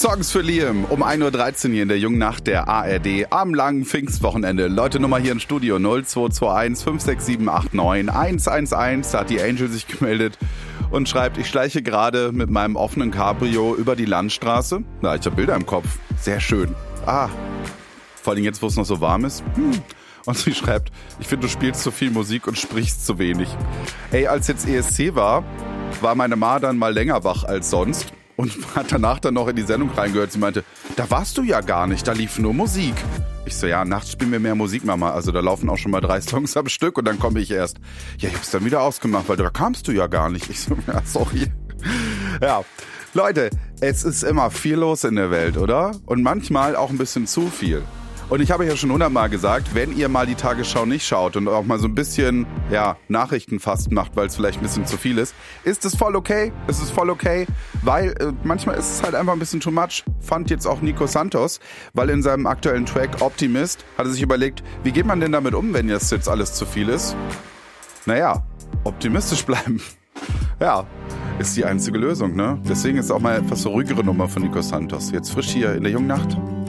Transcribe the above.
Songs für Liam um 1.13 Uhr hier in der jungen Nacht der ARD am langen Pfingstwochenende. Leute, Nummer hier im Studio 0221 567 89 111. Da hat die Angel sich gemeldet und schreibt, ich schleiche gerade mit meinem offenen Cabrio über die Landstraße. Na, ich habe Bilder im Kopf. Sehr schön. Vor allem jetzt, wo es noch so warm ist. Und sie schreibt, ich finde, du spielst zu viel Musik und sprichst zu wenig. Ey, als jetzt ESC war meine Ma dann mal länger wach als sonst und hat danach dann noch in die Sendung reingehört. Sie meinte, da warst du ja gar nicht, da lief nur Musik. Ich so, ja, nachts spielen wir mehr Musik, Mama. Also da laufen auch schon mal 3 Songs am Stück und dann komme ich erst. Ja, ich hab's dann wieder ausgemacht, weil da kamst du ja gar nicht. Ich so, ja, sorry. Ja, Leute, es ist immer viel los in der Welt, oder? Und manchmal auch ein bisschen zu viel. Und ich habe ja schon 100-mal gesagt, wenn ihr mal die Tagesschau nicht schaut und auch mal so ein bisschen, Nachrichtenfast macht, weil es vielleicht ein bisschen zu viel ist es voll okay. Es ist voll okay, weil manchmal ist es halt einfach ein bisschen too much. Fand jetzt auch Nico Santos, weil in seinem aktuellen Track Optimist hat er sich überlegt, wie geht man denn damit um, wenn jetzt alles zu viel ist? Naja, optimistisch bleiben. Ja, ist die einzige Lösung, ne? Deswegen ist auch mal etwas so ruhigere Nummer von Nico Santos. Jetzt frisch hier in der jungen Nacht.